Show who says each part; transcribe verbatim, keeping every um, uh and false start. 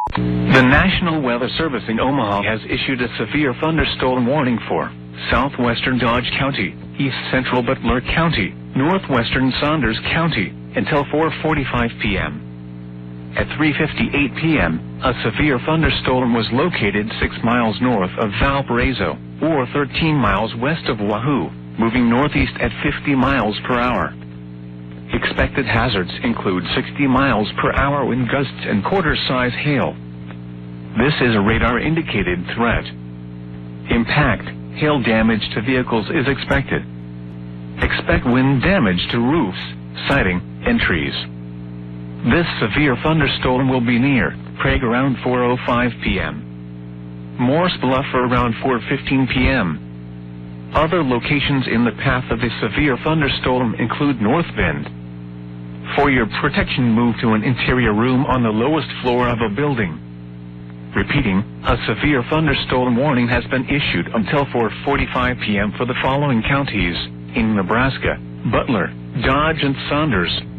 Speaker 1: The National Weather Service in Omaha has issued a severe thunderstorm warning for southwestern Dodge County, east central Butler County, northwestern Saunders County, until four forty-five p m At three fifty-eight p m, a severe thunderstorm was located six miles north of Valparaiso, or thirteen miles west of Wahoo, moving northeast at fifty miles per hour. Expected hazards include sixty miles per hour wind gusts and quarter-size hail. This is a radar-indicated threat. Impact, hail damage to vehicles is expected. Expect wind damage to roofs, siding, and trees. This severe thunderstorm will be near Prague around four oh five p m Morse Bluff around four fifteen p m Other locations in the path of the severe thunderstorm include North Bend. For your protection, move to an interior room on the lowest floor of a building. Repeating, a severe thunderstorm warning has been issued until four forty-five p m for the following counties in Nebraska: Butler, Dodge, and Saunders.